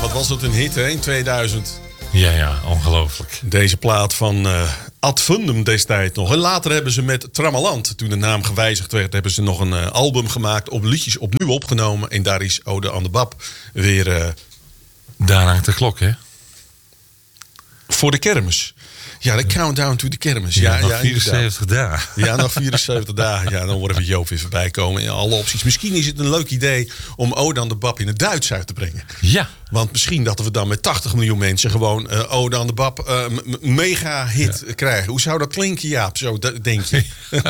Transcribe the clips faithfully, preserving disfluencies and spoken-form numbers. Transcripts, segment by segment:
wat was dat een hit hè, in tweeduizend. Ja, ja, ongelooflijk. Deze plaat van uh, Ad Fundum destijds nog. En later hebben ze met Tramaland, toen de naam gewijzigd werd, hebben ze nog een uh, album gemaakt, op liedjes opnieuw opgenomen. En daar is Ode aan de Bab weer... Uh, daar hangt de klok, hè? Voor de kermis. Ja, de countdown to de kermis. Ja, ja, nog ja, vierenzeventig dagen. Ja, nog vierenzeventig dagen. Ja, dan worden we Joop weer voorbij komen in alle opties. Misschien is het een leuk idee om Ode aan de Bab in het Duits uit te brengen. Ja. Want misschien dat we dan met tachtig miljoen mensen gewoon uh, Ode aan de Bab uh, m- mega hit ja. krijgen. Hoe zou dat klinken, Jaap? Zo d- denk je.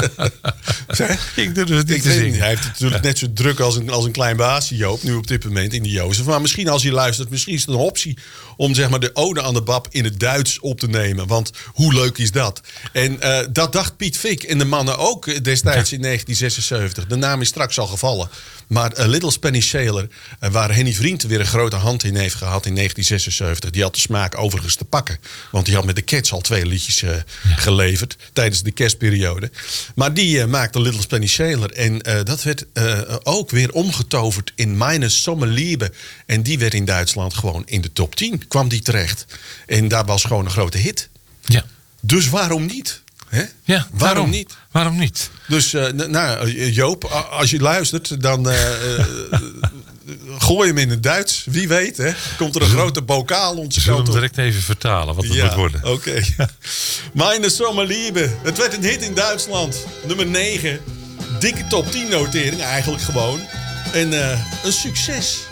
Ik durf het niet ik te zingen. Hij heeft het natuurlijk net zo druk als een, als een klein baasje, Joop, nu op dit moment in de Jozef. Maar misschien als hij luistert, misschien is het een optie om zeg maar de Ode aan de Bab in het Duits op te nemen. Want hoe leuk is dat? En uh, dat dacht Piet Fik en de mannen ook destijds in negentien zesenzeventig. De naam is straks al gevallen. Maar uh, Little Spanish Sailor, uh, waar Henny Vriend weer een grote hand in heeft gehad in negentien zesenzeventig. Die had de smaak overigens te pakken. Want die had met de Cats al twee liedjes uh, ja. geleverd tijdens de kerstperiode. Maar die uh, maakte Little Spanish Sailor. En uh, dat werd uh, ook weer omgetoverd in Meine Sommerliebe. En die werd in Duitsland gewoon in de top tien. Kwam die terecht. En daar was gewoon een grote hit. Ja. Dus waarom niet? Hè? Ja, waarom, waarom niet? Waarom niet? Dus uh, nou, Joop, als je luistert, dan uh, uh, gooi hem in het Duits. Wie weet, hè? Komt er een grote bokaal onze Zullen kant we op. hem direct even vertalen wat het ja, moet worden? Oké. Okay. Meine Sommerliebe. Het werd een hit in Duitsland. Nummer negen. Dikke top tien notering eigenlijk gewoon. En uh, een succes.